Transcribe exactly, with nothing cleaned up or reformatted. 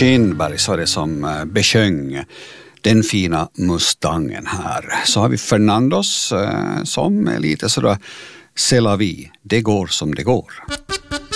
Kinberg så är det som eh, besjöng den fina Mustangen här. Så har vi Fernandos eh, som är lite sådär c'est la vie, det går som det går.